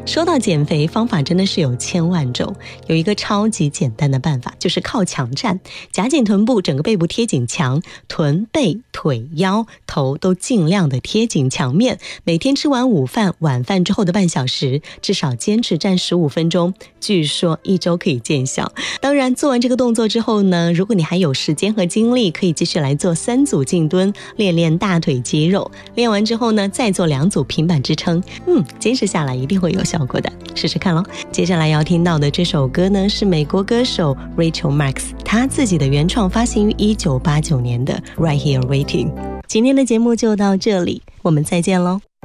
说到减肥方法真的是有千万种，有一个超级简单的办法，就是靠墙站，夹紧臀部，整个背部贴紧墙，臀背腿腰头都尽量的贴紧墙面，每天吃完午饭晚饭之后的半小时，至少坚持站15分钟，据说1周可以见效。当然做完这个动作之后呢，如果你还有时间和精力，可以继续来做3组静蹲，练练大腿肌肉，练完之后呢再做2组平板支撑，坚持下来一定会有效果的，试试看咯。接下来要听到的这首歌呢，是美国歌手 Rachel Marks 她自己的原创，发行于1989年的 Right Here Waiting。今天的节目就到这里，我们再见咯。